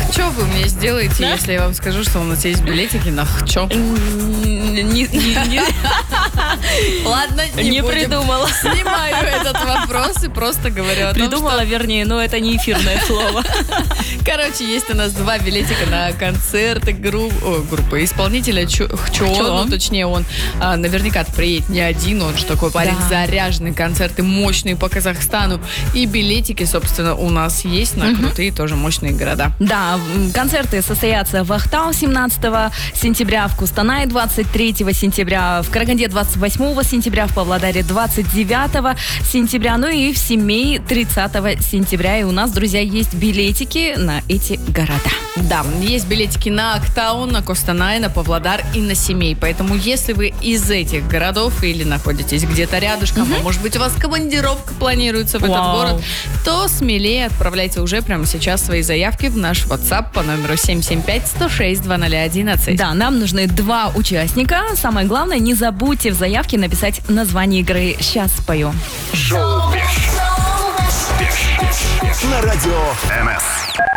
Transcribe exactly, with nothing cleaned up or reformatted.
Что вы мне сделаете, Да? если я вам скажу, что у нас есть билетики на Хчо? Не- не- не- Ладно, не, Не будем. придумала. Снимаю этот вопрос и просто говорю о том, Придумала, вернее, но это не эфирное слово. что... Короче, есть у нас два билетика на концерты групп... о, группы исполнителя Чо... Хчо. Хчо. Ну, точнее, он а, наверняка приедет не один, он же такой парень Да. заряженный, концерты мощные по Казахстану. И билетики, собственно, у нас есть на крутые тоже мощные города. Да, м, концерты состоятся в Ахтау семнадцатого сентября, в Кустанае двадцать третьего сентября, в Караганде двадцать восьмого сентября, в Павлодаре двадцать девятого сентября, ну и в Семей тридцатого сентября. И у нас, друзья, есть билетики на эти города. Да, есть билетики на Актау, на Костанай, на Павлодар и на Семей. Поэтому, если вы из этих городов или находитесь где-то рядышком, а может быть, у вас командировка планируется в этот Вау. город, то смелее отправляйте уже прямо сейчас свои заявки в наш WhatsApp по номеру семь семь пять сто шесть два ноль одиннадцать. Да, нам нужны два участника. Самое главное, не забудьте в заявке написать название игры. Сейчас спою. Шоу «Беш». На радио эн эс.